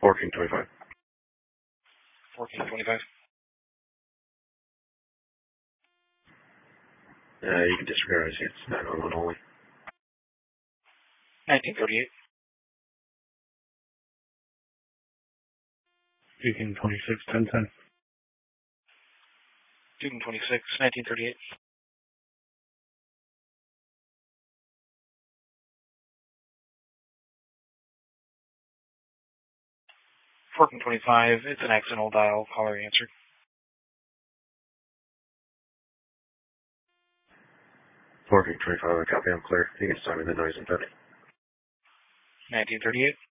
1425. 1425. You can disregard it. It's 911 only. 1938. Beacon 26, 1010. Beacon 26, 1938. Forking 25, it's an accidental dial. Caller answered. Forking 25, copy, I'm clear. You can start me the noise and 30. 1938.